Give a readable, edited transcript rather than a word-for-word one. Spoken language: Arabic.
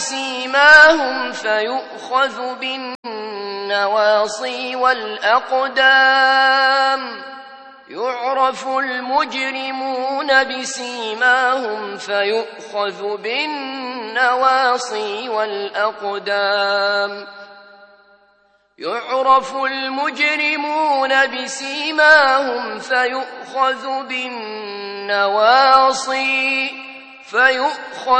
بسيماهم فيؤخذ بالنواصي والأقدام يعرف المجرمون بسيماهم فيؤخذ بالنواصي والأقدام يعرف المجرمون بسيماهم فيؤخذ بالنواصي